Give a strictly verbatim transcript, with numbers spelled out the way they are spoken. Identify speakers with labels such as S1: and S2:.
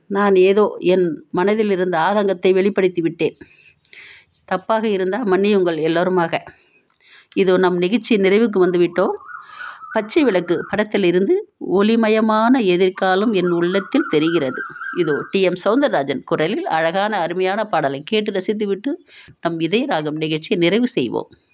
S1: நான் ஏதோ என் மனதில் இருந்த ஆதங்கத்தை வெளிப்படுத்தி விட்டேன். தப்பாக இருந்தால் மன்னியுங்கள் எல்லோருமாக. இதோ நம் நிகழ்ச்சி நிறைவுக்கு வந்துவிட்டோம். பச்சை விளக்கு படத்தில் இருந்து ஒளிமயமான எதிர்காலம் என் உள்ளத்தில் தெரிகிறது. இதோ டி எம் சௌந்தரராஜன் குரலில் அழகான அருமையான பாடலை கேட்டு ரசித்துவிட்டு நம் இதய ராகம் நிகழ்ச்சியை நிறைவு செய்வோம்.